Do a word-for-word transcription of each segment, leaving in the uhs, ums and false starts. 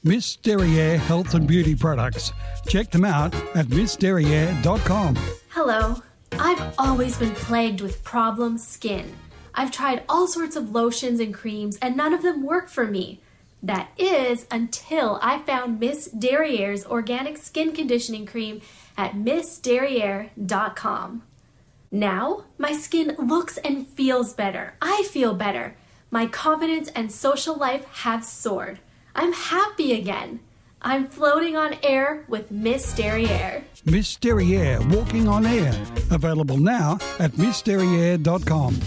Miss Derriere Health and Beauty Products. Check them out at miss derriere dot com. Hello. I've always been plagued with problem skin. I've tried all sorts of lotions and creams and none of them work for me. That is until I found Miss Derriere's organic skin conditioning cream at miss derriere dot com. Now, my skin looks and feels better. I feel better. My confidence and social life have soared. I'm happy again. I'm floating on air with Miss Derriere. Miss Derriere Walking on Air. Available now at miss derriere dot com.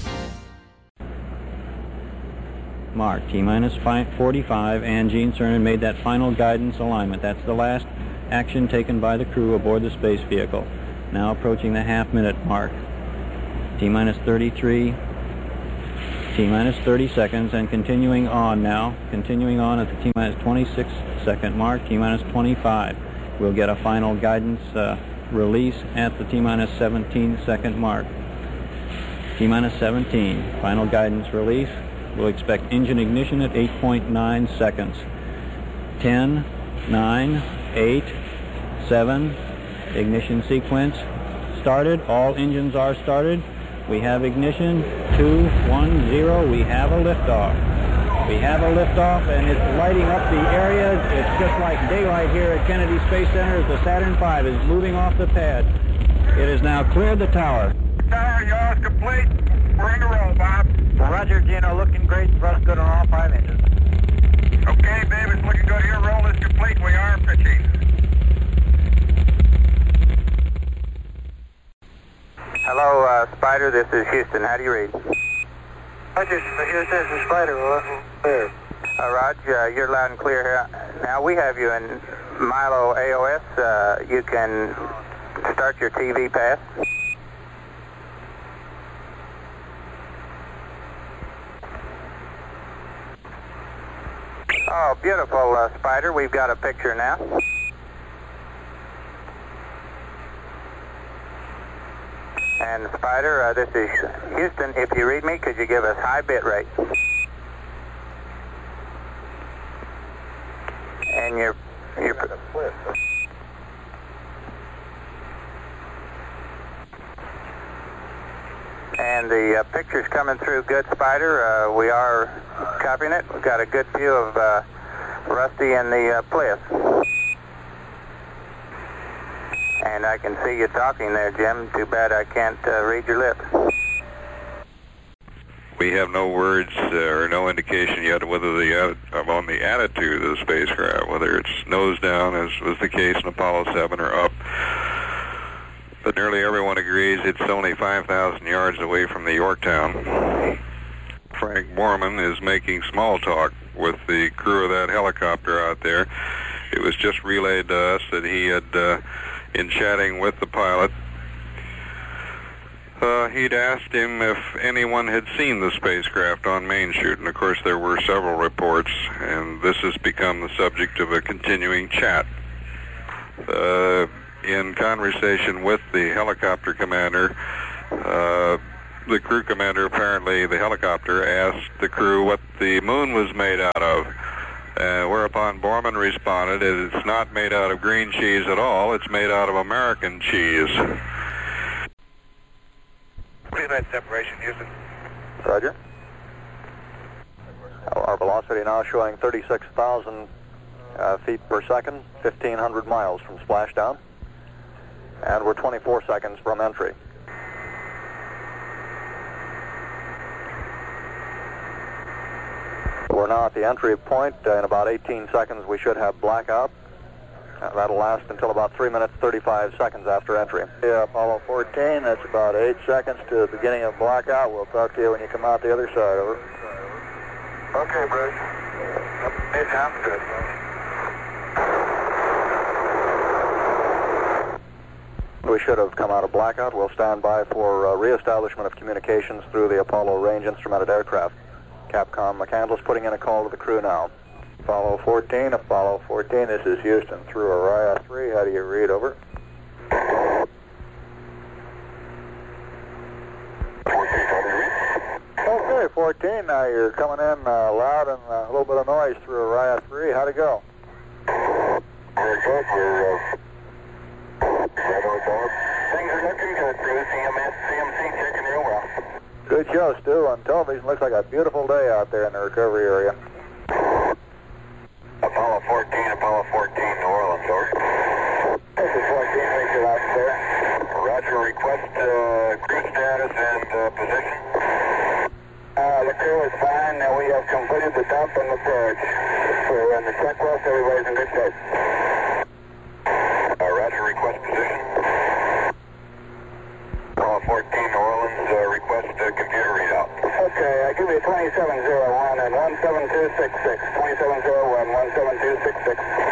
Mark, T-minus five forty-five, and Gene Cernan made that final guidance alignment. That's the last action taken by the crew aboard the space vehicle. Now approaching the half-minute mark. T-minus thirty-three, T-minus thirty seconds, and continuing on now. Continuing on at the T-minus twenty-six second mark, T-minus twenty-five. We'll get a final guidance uh, release at the T-minus seventeen second mark. T-minus seventeen, final guidance release. We'll expect engine ignition at eight point nine seconds. ten, nine, eight, seven, ignition sequence started. All engines are started. We have ignition, two, one, zero. We have a liftoff. We have a liftoff, and it's lighting up the area. It's just like daylight here at Kennedy Space Center as the Saturn five is moving off the pad. It has now cleared the tower. Tower, yaw is complete. We're in a roll, Bob. Roger, Gino. Looking great. Thrust good on all five engines. Okay, babe, it's looking good here. Roll is complete. We are pitching. Hello, uh, Spider. This is Houston. How do you read? Roger, Houston. This is Spider. Well, clear. Uh, Roger, uh, you're loud and clear here. Now, we have you in Milo A O S. Uh, you can start your T V pass. Oh, beautiful, uh, Spider. We've got a picture now. And Spider, uh, this is Houston. If you read me, could you give us high bit rate? And your... your and the uh, picture's coming through good, Spider. Uh, we are copying it. We've got a good view of uh, Rusty and the uh, Bliss. And I can see you talking there, Jim. Too bad I can't uh, read your lips. We have no words uh, or no indication yet whether the uh, on the attitude of the spacecraft, whether it's nose down, as was the case in Apollo seven, or up. But nearly everyone agrees it's only five thousand yards away from the Yorktown. Frank Borman is making small talk with the crew of that helicopter out there. It was just relayed to us that he had, uh, in chatting with the pilot, uh, he'd asked him if anyone had seen the spacecraft on main chute, and of course there were several reports, and this has become the subject of a continuing chat. Uh, in conversation with the helicopter commander, uh, the crew commander, apparently the helicopter, asked the crew what the moon was made out of. Uh, whereupon Borman responded, it's not made out of green cheese at all, it's made out of American cheese. Pre-night separation, Houston. Roger. Our velocity now showing thirty-six thousand uh, feet per second, fifteen hundred miles from splashdown. And we're twenty-four seconds from entry. We're now at the entry point. Uh, in about eighteen seconds we should have blackout. Uh, that'll last until about three minutes thirty-five seconds after entry. Yeah, Apollo fourteen, that's about eight seconds to the beginning of blackout. We'll talk to you when you come out the other side, over. Okay, Bruce. It sounds good. We should have come out of blackout. We'll stand by for uh, reestablishment of communications through the Apollo range instrumented aircraft. Capcom McCandless putting in a call to the crew now. Apollo fourteen, Apollo fourteen, this is Houston through Orion three. How do you read, over? Okay, fourteen, now you're coming in uh, loud and uh, a little bit of noise through Orion three. How'd it go? Very good. We're uh, right on board. Things are looking good, Bruce. C M S, C M C checking real well. Good show, Stu. On television, looks like a beautiful day out there in the recovery area. Apollo fourteen, Apollo fourteen, New Orleans, over. This is fourteen, makes it out there. Roger, request uh, crew status and uh, position. Uh, the crew is fine. Now we have completed the dump and the purge. We're in the checklist. Everybody's in good shape. Uh, Roger, request position. Apollo fourteen, New Orleans, uh, request uh, computer readout. Okay, I give you twenty-seven oh one and one seven two six six. twenty-seven oh one, one seven two six six.